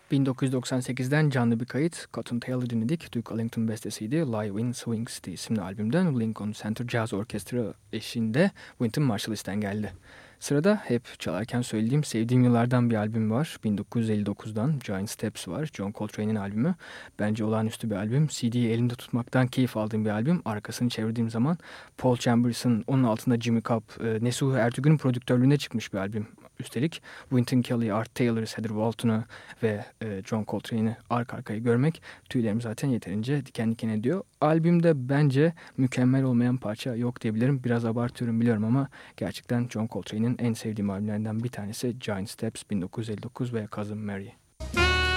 1998'den canlı bir kayıt Cotton Tail'ı dinledik. Duke Ellington bestesiydi. Live in Swing City isimli albümden Lincoln Center Jazz Orkestra eşliğinde Wynton Marshallis'ten geldi. Sırada hep çalarken söylediğim sevdiğim yıllardan bir albüm var. 1959'dan Giant Steps var. John Coltrane'in albümü. Bence olağanüstü bir albüm. CD'yi elimde tutmaktan keyif aldığım bir albüm. Arkasını çevirdiğim zaman Paul Chambers'ın, onun altında Jimmy Cobb, Nesuh Ertürk'ün prodüktörlüğünde çıkmış bir albüm. Üstelik Wynton Kelly, Art Taylor, Heather Walton'u ve John Coltrane'i arka arkaya görmek tüylerimi zaten yeterince diken diken ediyor. Albümde bence mükemmel olmayan parça yok diyebilirim. Biraz abartıyorum biliyorum ama gerçekten John Coltrane'in en sevdiğim albümlerinden bir tanesi Giant Steps 1959 ve Cousin Mary.